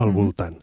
al voltant.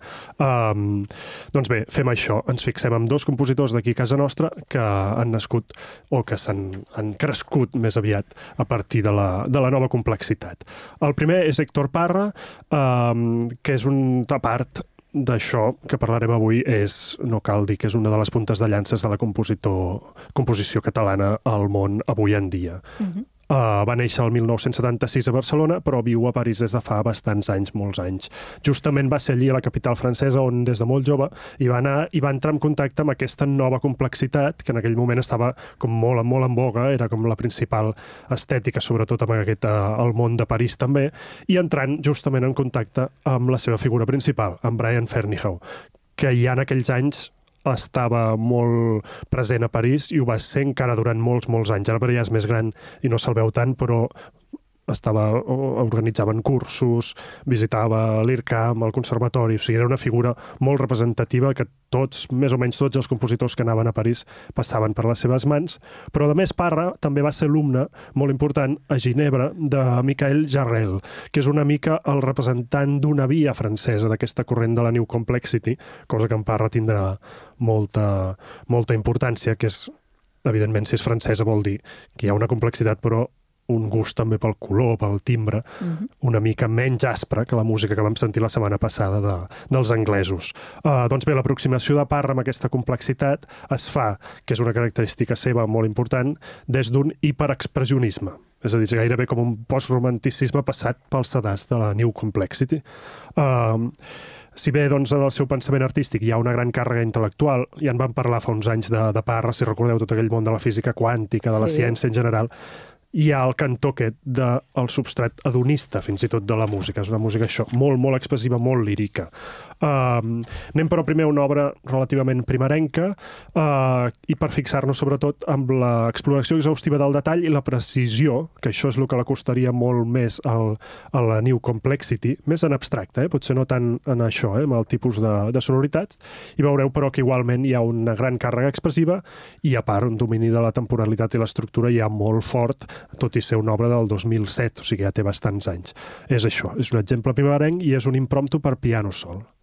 Doncs bé, fem això. Ens fixem en dos compositors d'aquí a casa nostra que han nascut o que han crescut més aviat a partir de la nova complexitat. El primer és Héctor Parra, que és una part d'això que parlarem avui no cal dir que és una de les puntes de llances de la composició catalana al món avui en dia. Va néixer el 1976 a Barcelona, però viu a París des de fa bastants anys, molts anys. Justament va ser allí a la capital francesa on des de molt jove hi va anar i va entrar en contacte amb aquesta nova complexitat que en aquell moment estava com molt en boga, era com la principal estètica, sobretot amb el món de París també, i entrant justament en contacte amb la seva figura principal, amb Brian Ferneyhough, que ja en aquells anys estava molt present a París i ho va ser encara durant molts anys. Ara ja és més gran i no se'l veu tant, però organitzaven cursos, visitava l'IRCAM, el conservatori, o sigui, era una figura molt representativa que més o menys tots els compositors que anaven a París passaven per les seves mans, però a més Parra també va ser alumne molt important a Ginebra de Michael Jarrell, que és una mica el representant d'una via francesa d'aquesta corrent de la New Complexity, cosa que en Parra tindrà molta importància, que és, evidentment, si és francesa vol dir que hi ha una complexitat, però un gust també pel color, pel timbre, una mica menys aspre que la música que vam sentir la setmana passada dels anglesos. Doncs bé, l'aproximació de Parra amb aquesta complexitat es fa, que és una característica seva molt important, des d'un hiperexpressionisme. És a dir, gairebé com un postromanticisme passat pel sedàs de la New Complexity. Si bé doncs, en el seu pensament artístic hi ha una gran càrrega intel·lectual, ja en vam parlar fa uns anys de Parra, si recordeu tot aquell món de la física quàntica, de la ciència en general, hi ha el cantó aquest del substrat hedonista, fins i tot de la música. És una música això, molt expressiva, molt lírica. Anem però primer a una obra relativament primerenca i per fixar-nos sobretot amb l'exploració exhaustiva del detall i la precisió, que això és el que l'acostaria molt més a la New Complexity, més en abstracte, potser no tant en això, amb el tipus de sonoritats, i veureu però que igualment hi ha una gran càrrega expressiva i a part un domini de la temporalitat i l'estructura ja molt fort, tot i ser una obra del 2007, o sigui, ja té bastants anys. És això, és un exemple primerenc i és un impromptu per piano sol.